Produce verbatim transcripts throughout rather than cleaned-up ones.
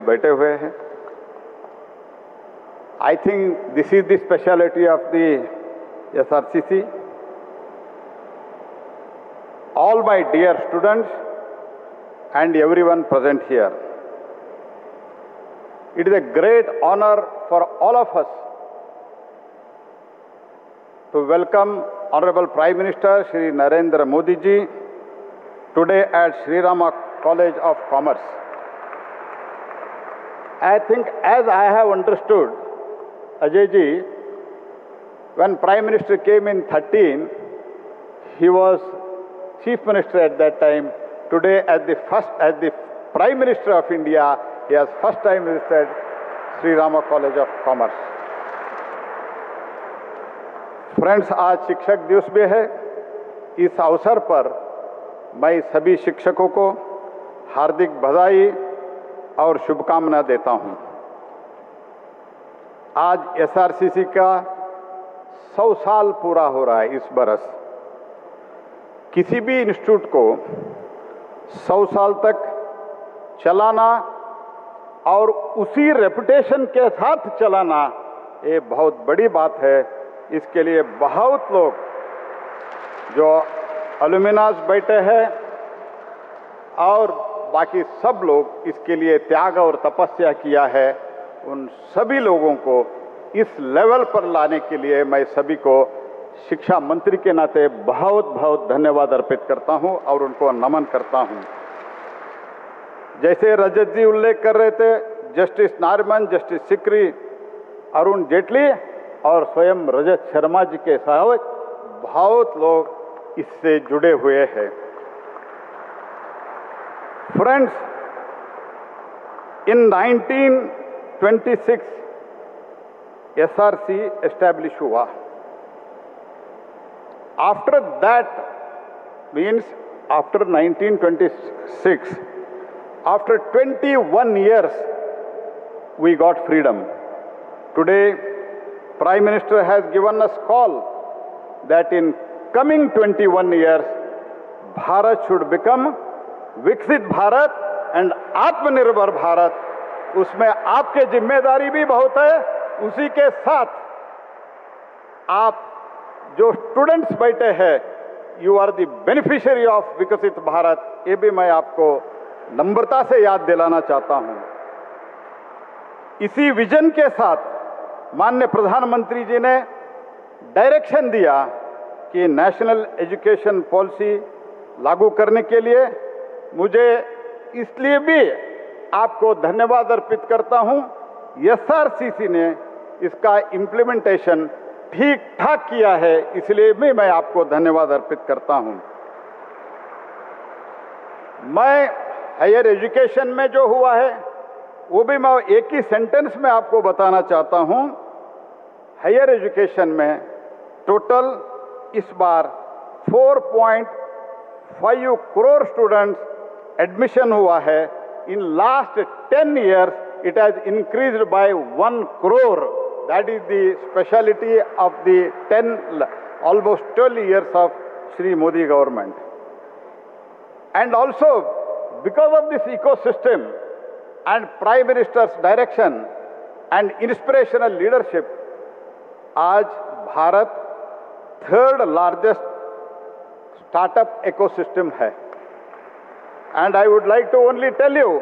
बैठे हुए हैं। I think this is the speciality of the S R C C. All my dear students and everyone present here, it is a great honor for all of us to welcome Honorable Prime Minister Shri Narendra Modi ji today at Sri Rama College of Commerce. I think, as I have understood, Ajay ji, when Prime Minister came in thirteen, he was Chief Minister at that time. Today, as the first, as the Prime Minister of India, he has first time visited Sri Rama College of Commerce. Friends, आज शिक्षक दिवस भी है। इस अवसर पर मैं सभी शिक्षकों को हार्दिक बधाई और शुभकामना देता हूं। आज एस आर सी सी का सौ साल पूरा हो रहा है इस बरस। किसी भी इंस्टीट्यूट को सौ साल तक चलाना और उसी रेपुटेशन के साथ चलाना, ये बहुत बड़ी बात है। इसके लिए बहुत लोग जो अलुमिनास बैठे हैं और बाकी सब लोग इसके लिए त्याग और तपस्या किया है, उन सभी लोगों को इस लेवल पर लाने के लिए मैं सभी को शिक्षा मंत्री के नाते बहुत बहुत धन्यवाद अर्पित करता हूं और उनको नमन करता हूं। जैसे रजत जी उल्लेख कर रहे थे, जस्टिस नारिमन, जस्टिस सिकरी, अरुण जेटली और स्वयं रजत शर्मा जी के साथ बहुत लोग इससे जुड़े हुए हैं। Friends, in nineteen twenty six S R C establish हुआ। After that means after nineteen twenty six, after twenty one years we got freedom. Today Prime Minister has given us call that in coming twenty-one years Bharat should become विकसित Bharat and आत्मनिर्भर भारत। उसमें आपके जिम्मेदारी भी बहुत है। उसी के साथ आप जो स्टूडेंट्स बैठे हैं, you are the beneficiary of विकसित भारत। ये भी मैं आपको नम्रता से याद दिलाना चाहता हूं। इसी विजन के साथ माननीय प्रधानमंत्री जी ने डायरेक्शन दिया कि नेशनल एजुकेशन पॉलिसी लागू करने के लिए मुझे इसलिए भी आपको धन्यवाद अर्पित करता हूं। एस आर सी सी ने इसका इम्प्लीमेंटेशन ठीक ठाक किया है, इसलिए भी मैं आपको धन्यवाद अर्पित करता हूं। मैं हायर एजुकेशन में जो हुआ है वो भी मैं एक ही सेंटेंस में आपको बताना चाहता हूं। हायर एजुकेशन में टोटल इस बार चार पॉइंट पाँच करोड़ स्टूडेंट्स एडमिशन हुआ है। In last ten years it has increased by one crore. That is the speciality of the ten almost twelve years of Shri Modi government. And also because of this ecosystem and prime ministers direction and inspirational leadership, आज Bharat third largest startup ecosystem है। And I would like to only tell you,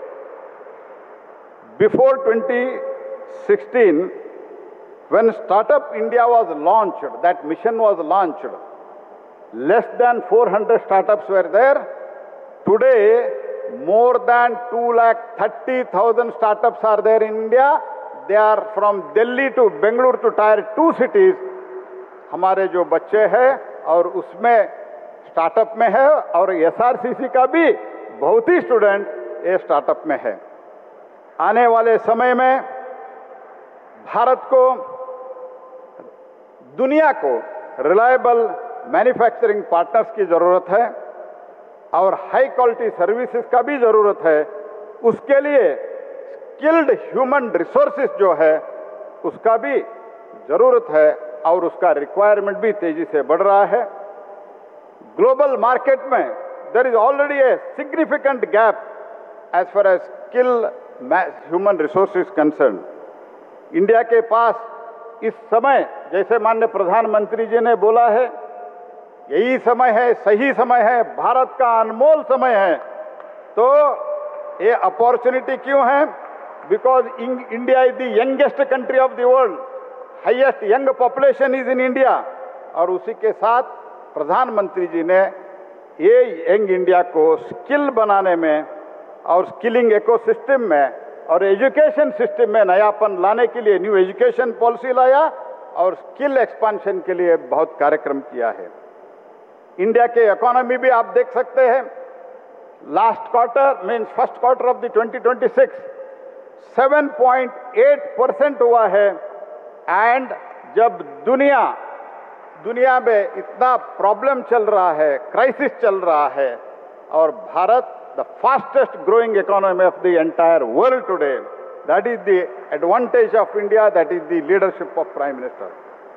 before twenty sixteen, when Startup India was launched, that mission was launched, less than four hundred startups were there. Today, more than two lakh thirty thousand startups are there in India. They are from Delhi to Bangalore to tier two cities. हमारे जो बच्चे हैं और उसमें startup में है, और S R C सी का भी बहुत ही स्टूडेंट ये स्टार्टअप में है। आने वाले समय में भारत को, दुनिया को रिलायबल मैन्युफैक्चरिंग पार्टनर्स की जरूरत है और हाई क्वालिटी सर्विसेज का भी जरूरत है। उसके लिए स्किल्ड ह्यूमन रिसोर्सेज जो है उसका भी जरूरत है और उसका रिक्वायरमेंट भी तेजी से बढ़ रहा है। ग्लोबल मार्केट में there is already a significant gap as far as skill human resource is concern. India के पास इस समय, जैसे माननीय प्रधानमंत्री जी ने बोला है, यही समय है, सही समय है, भारत का अनमोल समय है। तो ये अपॉर्चुनिटी क्यों है? Because India is the youngest country of the world, highest young population is in India. और उसी के साथ प्रधानमंत्री जी ने ये यंग इंडिया को स्किल बनाने में और स्किलिंग इकोसिस्टम में और एजुकेशन सिस्टम में नयापन लाने के लिए न्यू एजुकेशन पॉलिसी लाया और स्किल एक्सपांशन के लिए बहुत कार्यक्रम किया है। इंडिया के इकोनॉमी भी आप देख सकते हैं, last quarter means first quarter of the twenty twenty six seven point eight percent हुआ है। एंड जब दुनिया दुनिया में इतना प्रॉब्लम चल रहा है, क्राइसिस चल रहा है, और Bharat the fastest growing economy of the entire world today, that is the advantage of India, that is the leadership of prime minister.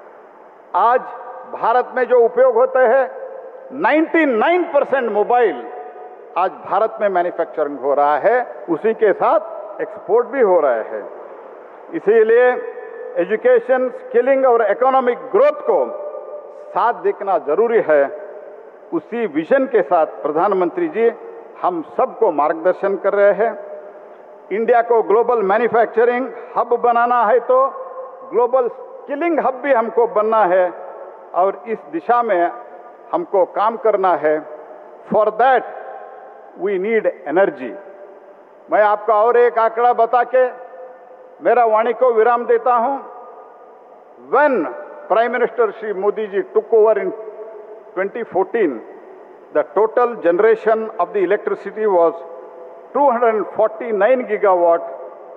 आज भारत में जो उपयोग होते हैं, निन्यानवे परसेंट मोबाइल आज भारत में मैन्युफैक्चरिंग हो रहा है, उसी के साथ एक्सपोर्ट भी हो रहा है। इसीलिए एजुकेशन, स्किलिंग और इकोनॉमिक ग्रोथ को साथ देखना जरूरी है। उसी विजन के साथ प्रधानमंत्री जी हम सबको मार्गदर्शन कर रहे हैं। इंडिया को ग्लोबल मैन्युफैक्चरिंग हब बनाना है तो ग्लोबल स्किलिंग हब भी हमको बनना है, और इस दिशा में हमको काम करना है। For that we need energy. मैं आपका और एक आंकड़ा बता के मेरा वाणी को विराम देता हूं। When prime minister Shri Modi ji took over in twenty fourteen, the total generation of the electricity was two hundred forty-nine gigawatt.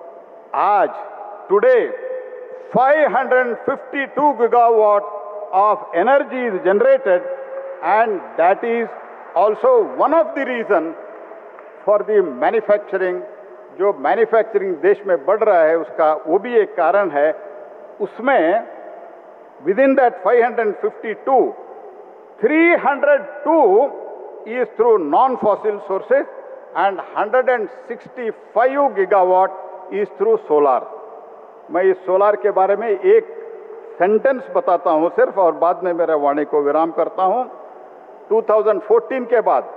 आज today five hundred fifty-two gigawatt of energy is generated, and that is also one of the reason for the manufacturing. जो manufacturing देश में बढ़ रहा है उसका वो भी एक कारण है। उसमें with in that five hundred fifty-two, three hundred two is through non-fossil sources and one hundred sixty-five gigawatt is through solar. मैं इस सोलार के बारे में एक सेंटेंस बताता हूं सिर्फ, और बाद में मेरे वाणी को विराम करता हूं। दो हज़ार चौदह के बाद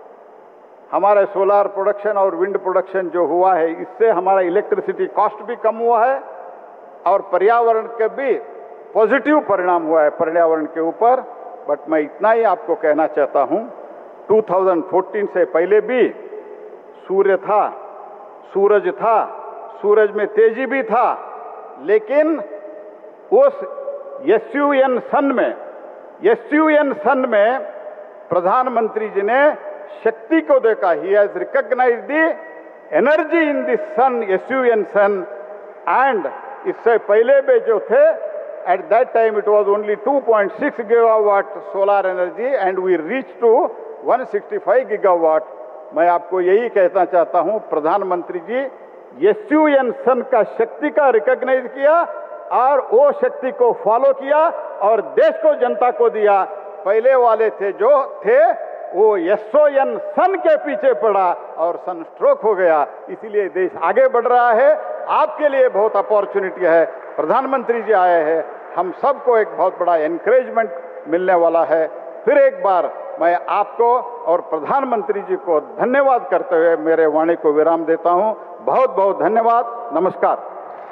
हमारे सोलार प्रोडक्शन और विंड प्रोडक्शन जो हुआ है, इससे हमारा इलेक्ट्रिसिटी कॉस्ट भी कम हुआ है और पर्यावरण के भी पॉजिटिव परिणाम हुआ है पर्यावरण के ऊपर। बट मैं इतना ही आपको कहना चाहता हूं, दो हज़ार चौदह से पहले भी सूर्य था, सूरज था, सूरज में तेजी भी था, लेकिन उस एस यू एन सन में एस यू एन सन में प्रधानमंत्री जी ने शक्ति को देखा। He has recognised the energy in the sun, S U N sun. And इससे पहले भी जो थे, at that time it was only two point six gigawatt solar energy and we reached to one hundred sixty-five gigawatt. मैं आपको यही कहना चाहता हूं, प्रधानमंत्री जी एस यू एन सन का शक्ति का रिकॉग्नाइज किया और वो शक्ति को फॉलो किया और देश को, जनता को दिया। पहले वाले थे जो थे वो एस ओ एन सन के पीछे पड़ा और सन स्ट्रोक हो गया। इसीलिए देश आगे बढ़ रहा है। आपके लिए बहुत अपॉर्चुनिटी है, प्रधानमंत्री जी आए हैं, हम सबको एक बहुत बड़ा एनकरेजमेंट मिलने वाला है। फिर एक बार मैं आपको और प्रधानमंत्री जी को धन्यवाद करते हुए मेरे वाणी को विराम देता हूं। बहुत बहुत धन्यवाद, नमस्कार।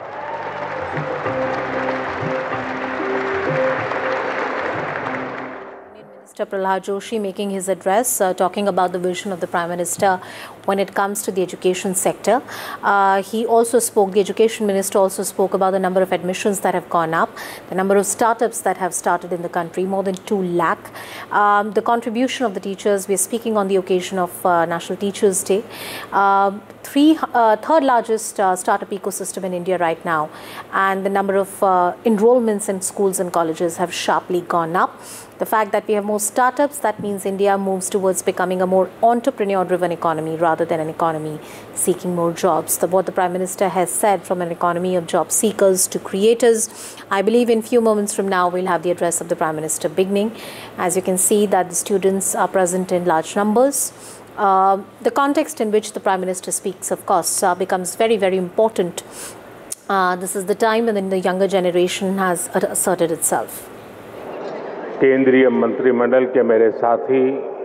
Minister Prahlad Joshi making his address, uh, talking about the vision of the Prime Minister when it comes to the education sector. Uh, he also spoke, the Education Minister also spoke about the number of admissions that have gone up, the number of startups that have started in the country, more than two lakh. Um, the contribution of the teachers, we are speaking on the occasion of uh, National Teachers' Day. Uh, three, uh, third largest uh, startup ecosystem in India right now, and the number of uh, enrollments in schools and colleges have sharply gone up. The fact that we have more startups, that means India moves towards becoming a more entrepreneur-driven economy rather than an economy seeking more jobs. The, what the Prime Minister has said, from an economy of job seekers to creators. I believe in few moments from now we'll have the address of the Prime Minister beginning. As you can see that the students are present in large numbers. Uh, the context in which the Prime Minister speaks, of course, uh, becomes very, very important. Uh, this is the time when the younger generation has asserted itself. केंद्रीय मंत्रिमंडल के मेरे साथी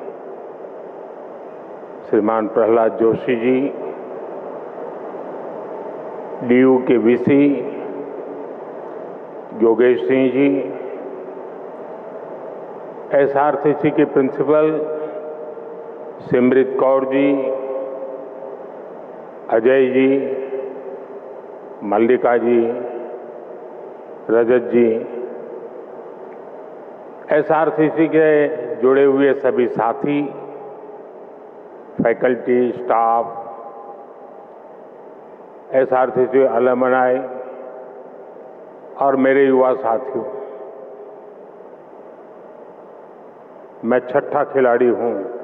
श्रीमान Prahlad Joshi ji, D you के VC Yogesh Singh ji, S R C सी के principal सिमृत Kaur ji, Ajay ji, मल्लिका जी, रजत जी, S R C सी के जुड़े हुए सभी साथी, faculty, staff, S R C सी अलमनाई और मेरे युवा साथियों, मैं छठा खिलाड़ी हूं